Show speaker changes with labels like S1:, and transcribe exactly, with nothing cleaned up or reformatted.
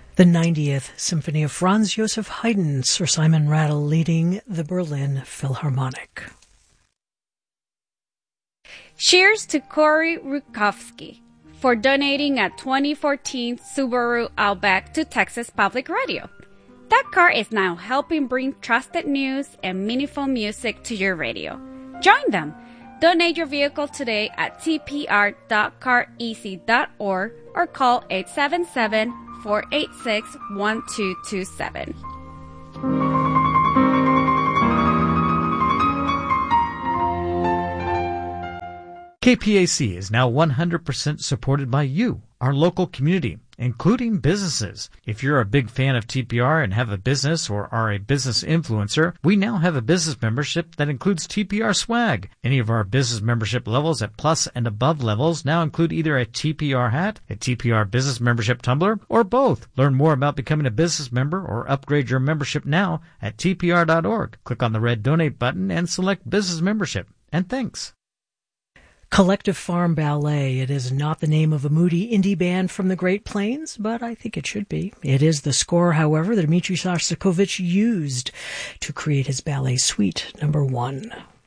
S1: The ninetieth Symphony of Franz Joseph Haydn, Sir Simon Rattle leading the Berlin Philharmonic.
S2: Cheers to Corey Rutkowski for donating a twenty fourteen Subaru Outback to Texas Public Radio. That car is now helping bring trusted news and meaningful music to your radio. Join them. Donate your vehicle today at t p r dot car easy dot org or call eight seven seven, four eight six, one two two seven.
S3: K P A C is now one hundred percent supported by you, our local community, including businesses. If you're a big fan of T P R and have a business or are a business influencer, we now have a business membership that includes T P R swag. Any of our business membership levels at plus and above levels now include either a T P R hat, a T P R business membership tumbler, or both. Learn more about becoming a business member or upgrade your membership now at t p r dot org. Click on the red donate button and select business membership. And thanks.
S1: Collective Farm Ballet. It is not the name of a moody indie band from the Great Plains, but I think it should be. It is the score, however, that Dmitri Shostakovich used to create his ballet suite number one.